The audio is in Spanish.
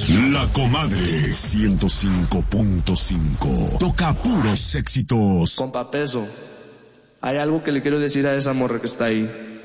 La Comadre 105.5. Toca puros éxitos. Compa Peso, hay algo que le quiero decir a esa morra que está ahí.